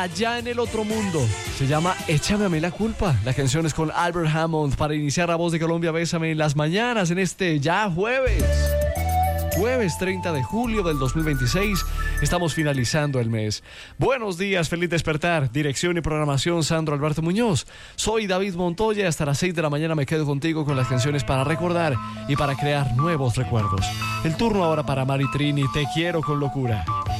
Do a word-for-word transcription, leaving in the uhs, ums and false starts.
Allá en el otro mundo. Se llama Échame a mí la culpa. La canción es con Albert Hammond para iniciar La Voz de Colombia. Bésame en las mañanas en este ya jueves. Jueves treinta de julio del dos mil veintiséis. Estamos finalizando el mes. Buenos días, feliz despertar. Dirección y programación Sandro Alberto Muñoz. Soy David Montoya. Hasta las seis de la mañana me quedo contigo con las canciones para recordar y para crear nuevos recuerdos. El turno ahora para Mari Trini. Te quiero con locura.